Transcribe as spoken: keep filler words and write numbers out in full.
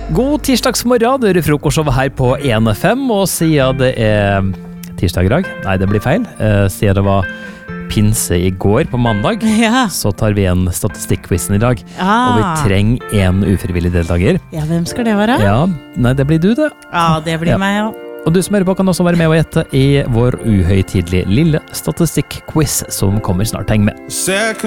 God tirsdagsmorgen, du er i frokostshowet her på en F M, og siden det er tirsdag i dag, nei det blir feil, siden det var pinse i går på mandag, Ja. så tar vi en statistikk-quizen i dag, Ah. og vi trenger en ufrivillig deltaker. Ja, hvem skal det være? Ja, nei det blir du det. Ja, det blir Ja. meg, ja. Og du som hører på kan også være med og gjette i vår uhøytidelige lille statistikk-quiz som kommer snart. Heng med. Second